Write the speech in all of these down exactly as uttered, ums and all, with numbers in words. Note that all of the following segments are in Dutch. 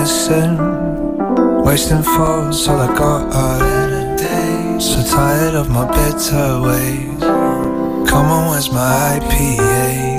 sin. Wasting thoughts, all I got are days. So tired of my bitter ways. Come on, where's my I P A?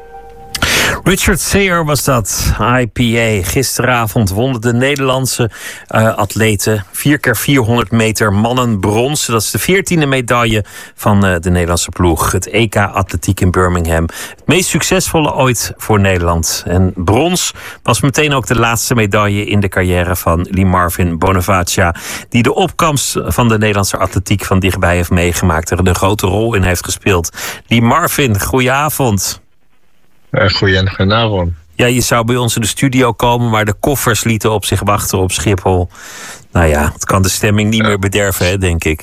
Richard Sayer was dat, I P A. Gisteravond wonnen de Nederlandse uh, atleten vier keer vierhonderd meter mannen brons. Dat is de veertiende medaille van uh, de Nederlandse ploeg. Het E K Atletiek in Birmingham. Het meest succesvolle ooit voor Nederland. En brons was meteen ook de laatste medaille in de carrière van Lee Marvin Bonavaccia, die de opkomst van de Nederlandse atletiek van dichtbij heeft meegemaakt. Er een grote rol in heeft gespeeld. Lee Marvin, goedenavond. Uh, Goedenavond. Ja, je zou bij ons in de studio komen, maar de koffers lieten op zich wachten op Schiphol. Nou ja, het kan de stemming niet meer bederven, hè, denk ik.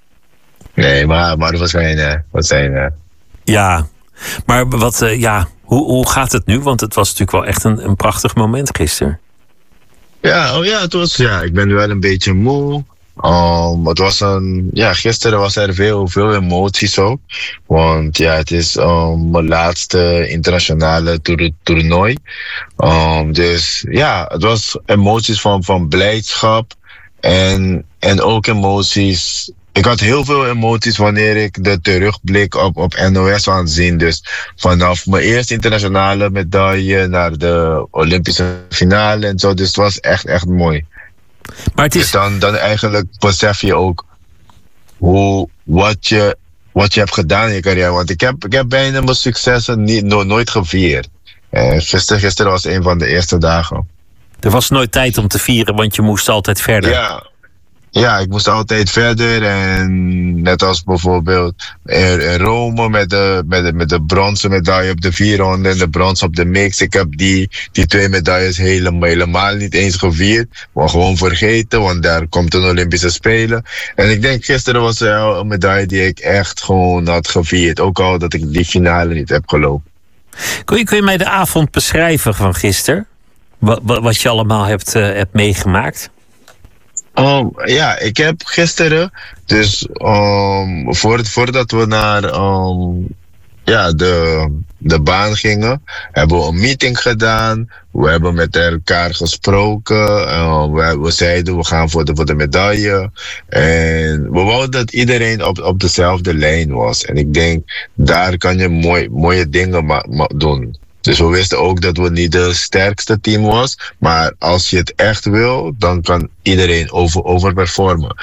Nee, maar, maar dat zijn... Uh, wat zijn uh... Ja, maar wat, uh, ja, hoe, hoe gaat het nu? Want het was natuurlijk wel echt een, een prachtig moment gisteren. Ja, oh ja, het was, ja, ik ben wel een beetje moe. Um, het was een, ja, gisteren was er veel, veel emoties ook. Want ja, het is um, mijn laatste internationale toer- toernooi. Um, dus ja, het was emoties van, van blijdschap. En, en ook emoties. Ik had heel veel emoties wanneer ik de terugblik op, op N O S aan zien. Dus vanaf mijn eerste internationale medaille naar de Olympische finale en zo. Dus het was echt, echt mooi. Maar het is... Dus dan, dan eigenlijk besef je ook hoe, wat, je, wat je hebt gedaan in je carrière. Want ik heb, ik heb bijna mijn successen niet, no, nooit gevierd. Uh, gisteren, gisteren was een van de eerste dagen. Er was nooit tijd om te vieren, want je moest altijd verder. Ja, ja ik moest altijd verder. En net als bijvoorbeeld in, in Rome met de, met, de, met de bronzen medaille op de vierhonderd en de brons op de mix. Ik heb die, die twee medailles helemaal, helemaal niet eens gevierd. Maar gewoon vergeten, want daar komt een Olympische Spelen. En ik denk gisteren was er een medaille die ik echt gewoon had gevierd. Ook al dat ik die finale niet heb gelopen. Kun je, kun je mij de avond beschrijven van gisteren? Wat, wat je allemaal hebt, uh, hebt meegemaakt? Um, ja, ik heb gisteren, dus um, voor, voordat we naar um, ja, de, de baan gingen, hebben we een meeting gedaan. We hebben met elkaar gesproken. Uh, we, we zeiden, we gaan voor de, voor de medaille. En we wouden dat iedereen op, op dezelfde lijn was. En ik denk, daar kan je mooi, mooie dingen ma- ma- doen. Dus we wisten ook dat we niet de sterkste team was. Maar als je het echt wil, dan kan iedereen over, overperformen.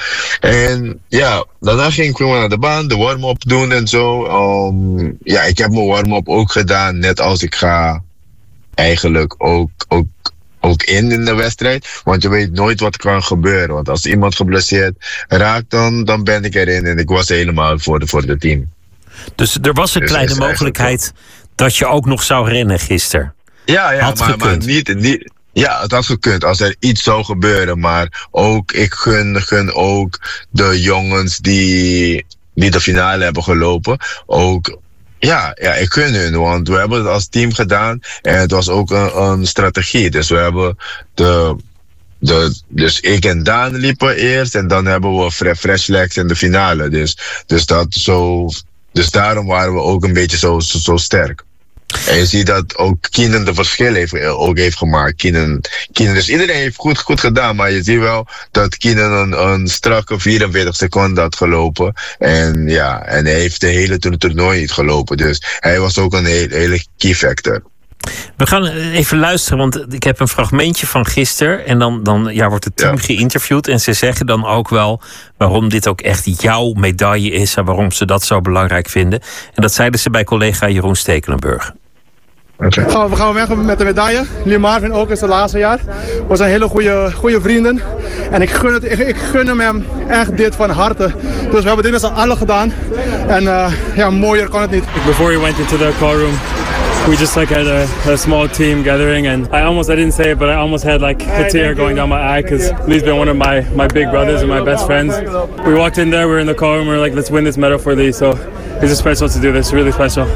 En ja, daarna ging ik weer naar de baan, de warm-up doen en zo. Um, ja, ik heb mijn warm-up ook gedaan, net als ik ga eigenlijk ook, ook, ook in in de wedstrijd. Want je weet nooit wat kan gebeuren. Want als iemand geblesseerd raakt, dan, dan ben ik erin. En ik was helemaal voor de, voor de team. Dus er was een dus kleine mogelijkheid dat je ook nog zou rennen gisteren. Ja, ja, had maar, maar niet, niet... Ja, het had gekund als er iets zou gebeuren. Maar ook, ik gun, gun ook de jongens die, die de finale hebben gelopen. Ook, ja, ja, ik gun hun. Want we hebben het als team gedaan. En het was ook een, een strategie. Dus we hebben de... De, dus ik en Daan liepen eerst. En dan hebben we Fre- Fresh Legs in de finale. Dus, dus, dat zo, dus daarom waren we ook een beetje zo, zo, zo sterk. En je ziet dat ook Keenan de verschil heeft, ook heeft gemaakt. Keenan, Keenan, dus iedereen heeft goed, goed gedaan. Maar je ziet wel dat Keenan een, een strakke vierenveertig seconden had gelopen. En ja, en hij heeft de hele toernooi niet gelopen. Dus hij was ook een hele, hele key factor. We gaan even luisteren, want ik heb een fragmentje van gisteren. En dan, dan ja, wordt het team ja. geïnterviewd. En ze zeggen dan ook wel waarom dit ook echt jouw medaille is. En waarom ze dat zo belangrijk vinden. En dat zeiden ze bij collega Jeroen Stekelenburg. Okay. Oh, we gaan weg met de medaille. Lee Marvin ook is het laatste jaar. We zijn hele goede, goede vrienden. En ik gun, het, ik, ik gun hem echt dit van harte. Dus we hebben dit met z'n allen gedaan. En uh, ja, mooier kan het niet. Before we went into the car room, we just like had a, a small team gathering, and I almost, I didn't say it, but I almost had like a tear going down my eye because Lee's been one of my, my big brothers and my best friends. We walked in there, we were in the car room, we were like, let's win this medal for Lee. So it's just special to do this, really special.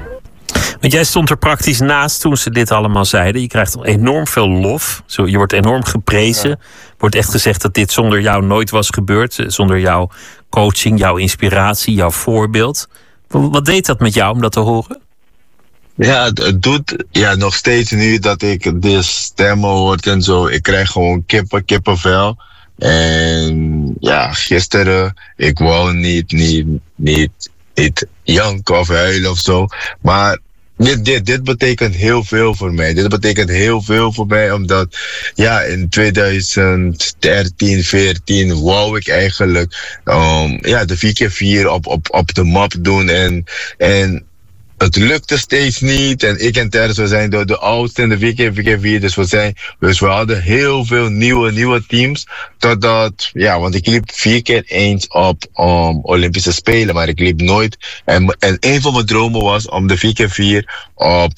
Want jij stond er praktisch naast toen ze dit allemaal zeiden. Je krijgt enorm veel lof. Je wordt enorm geprezen. Er wordt echt gezegd dat dit zonder jou nooit was gebeurd. Zonder jouw coaching, jouw inspiratie, jouw voorbeeld. Wat deed dat met jou om dat te horen? Ja, het, het doet ja, nog steeds nu dat ik de stemmen hoor en zo. Ik krijg gewoon kippen, kippenvel. En ja, gisteren, ik wou niet, niet, niet, niet janken of huilen of zo. Maar dit, dit, dit betekent heel veel voor mij. Dit betekent heel veel voor mij, omdat ja, in tweeduizend dertien, veertien wou ik eigenlijk um, ja, de vier keer vier op, op, op de map doen. En, en het lukte steeds niet. En ik en Terrence, we zijn de, de oudste in de vier keer vier. Dus we, zijn, dus we hadden heel veel nieuwe, nieuwe teams. Totdat, ja, want ik liep vier keer eens op um, Olympische Spelen. Maar ik liep nooit. En, en een van mijn dromen was om de vier keer vier op,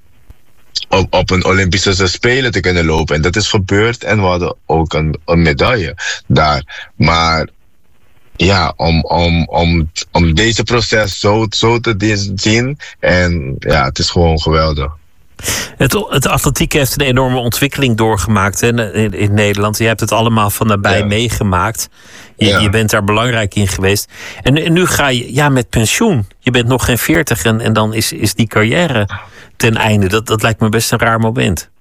op, op een Olympische Spelen te kunnen lopen. En dat is gebeurd. En we hadden ook een, een medaille daar. Maar ja, om, om, om, om deze proces zo, zo te zien. En ja, het is gewoon geweldig. Het, het atletiek heeft een enorme ontwikkeling doorgemaakt hè, in, in Nederland. Je hebt het allemaal van nabij ja. meegemaakt. Je, ja. je bent daar belangrijk in geweest. En, en nu ga je ja, met pensioen. Je bent nog geen veertig en, en dan is, is die carrière ten einde. Dat, dat lijkt me best een raar moment.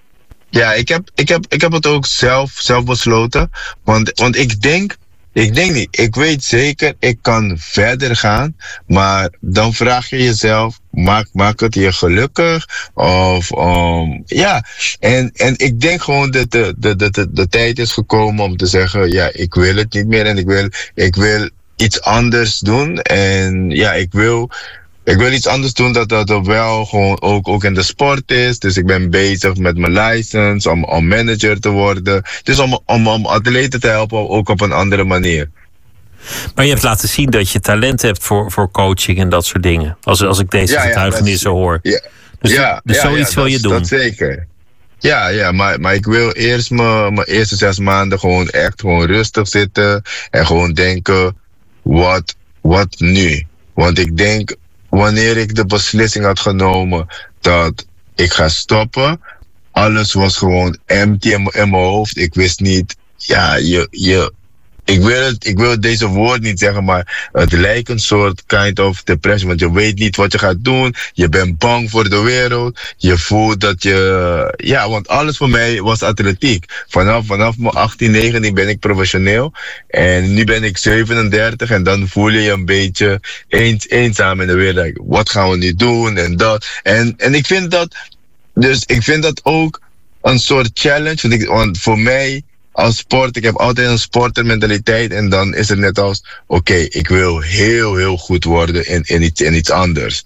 Ja, ik heb, ik heb, ik heb het ook zelf, zelf besloten. Want, want ik denk... Ik denk niet. Ik weet zeker, ik kan verder gaan. Maar dan vraag je jezelf, maakt maak het je gelukkig? Of, um, ja. En, en ik denk gewoon dat de, de, de, de, de tijd is gekomen om te zeggen, ja, ik wil het niet meer. En ik wil, ik wil iets anders doen. En ja, ik wil... Ik wil iets anders doen dat dat wel gewoon ook, ook in de sport is. Dus ik ben bezig met mijn license om, om manager te worden. Dus om, om, om atleten te helpen, ook op een andere manier. Maar je hebt laten zien dat je talent hebt voor, voor coaching en dat soort dingen. Als, als ik deze ja, getuigenissen ja, hoor. Ja, dus ja, dus ja, zoiets ja, wil je doen. Dat zeker. Ja, ja, maar, maar ik wil eerst mijn, mijn eerste zes maanden gewoon echt gewoon rustig zitten. En gewoon denken, wat, wat nu? Want ik denk... Wanneer ik de beslissing had genomen dat ik ga stoppen, alles was gewoon empty in mijn hoofd. Ik wist niet, ja, je, je, ik wil het, ik wil deze woord niet zeggen, maar het lijkt een soort kind of depression, want je weet niet wat je gaat doen. Je bent bang voor de wereld. Je voelt dat je, ja, want alles voor mij was atletiek. Vanaf, vanaf mijn achttien, negentien ben ik professioneel en nu ben ik zevenendertig en dan voel je je een beetje eens, eenzaam in de wereld. Like, wat gaan we nu doen en dat. En, en ik vind dat, dus ik vind dat ook een soort challenge, want, ik, want voor mij als sport, ik heb altijd een sportermentaliteit en dan is het net als, oké, okay, ik wil heel, heel goed worden in, in, iets, in iets anders.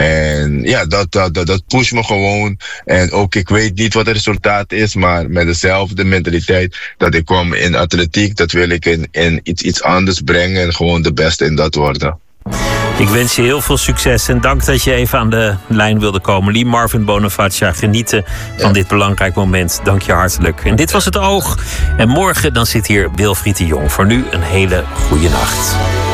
En ja, dat, dat, dat, dat pusht me gewoon. En ook, ik weet niet wat het resultaat is, maar met dezelfde mentaliteit dat ik kwam in atletiek, dat wil ik in, in iets, iets anders brengen en gewoon de beste in dat worden. Ik wens je heel veel succes en dank dat je even aan de lijn wilde komen. Lee Marvin Bonifacia, genieten van ja. dit belangrijk moment. Dank je hartelijk. En dit was Het Oog. En morgen dan zit hier Wilfried de Jong. Voor nu een hele goede nacht.